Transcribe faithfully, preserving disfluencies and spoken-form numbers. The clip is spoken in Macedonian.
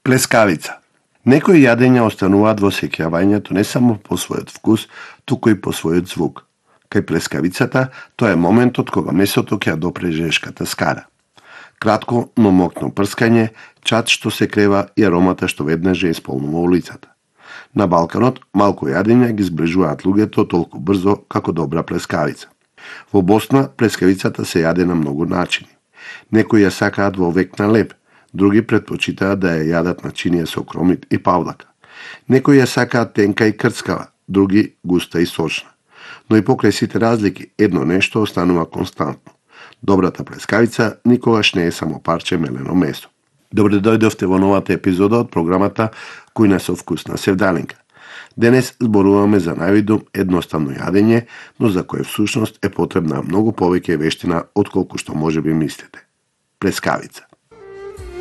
Плескавица. Некои јадења остануваат во сеќавањето не само по својот вкус, туку и по својот звук. Кај плескавицата, тоа е моментот кога месото ќе ја допре жешката скара. Кратко, но мокно прскање, чад што се крева и аромата што веднаш ја исполнува улицата. На Балканот малку јадења ги зближуваат луѓето толку брзо како добра плескавица. Во Босна плескавицата се јаде на многу начини. Некои ја сакаат во век на леб, други предпочитаат да ја јадат начинија со кромит и павлака. Некои ја сакаат тенка и крцкава, други густа и сочна. Но и покрај сите разлики, едно нешто останува константно. Добрата плескавица никогаш не е само парче мелено месо. Добре дојдовте во новата епизода од програмата Кујна со вкус на Севдалинка. Денес зборуваме за највидум едноставно јадење, но за кое всушност е потребна многу повеќе вештина отколку што можеби мислите. Плескавица.